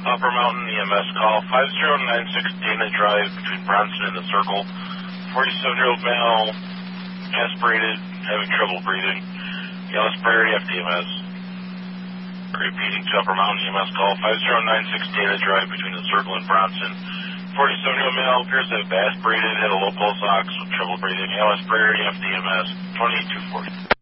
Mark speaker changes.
Speaker 1: Upper Mountain EMS call 5096 Dana Drive between Bronson and the Circle. 47-year-old male, aspirated, having trouble breathing. Yellis Prairie FDMS. Repeating to Upper Mountain EMS call 5096 Dana Drive between the Circle and Bronson. 47-year-old male appears to have aspirated, had a low pulse ox with trouble breathing. Yellis Prairie FDMS 2240.